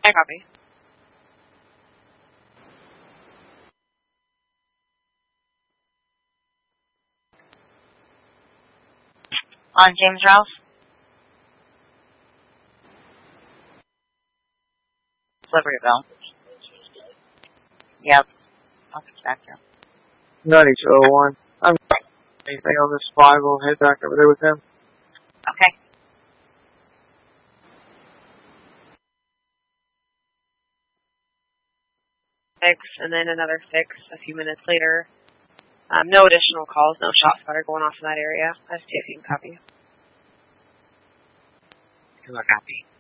I copy. On James Rouse. Libertyville. Yep. I'll get back there. 9201. I'm anything on this 5. We'll head back over there with him. Okay. 6, and then another 6 a few minutes later. No additional calls, no shot spotter going off in that area. I see if you can copy. You are copy.